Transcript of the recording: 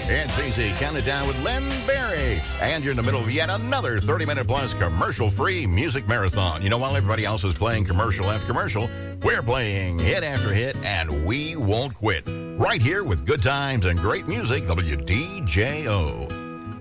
It's easy. Count it down with Len Berry. And you're in the middle of yet another 30-minute plus commercial-free music marathon. You know, while everybody else is playing commercial after commercial, we're playing hit after hit, and we won't quit. Right here with good times and great music, WDJO.